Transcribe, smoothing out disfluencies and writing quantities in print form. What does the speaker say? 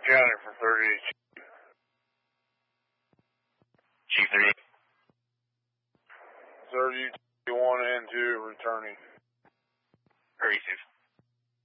County for 38. Chief 38. 31 and 2 returning. Very safe.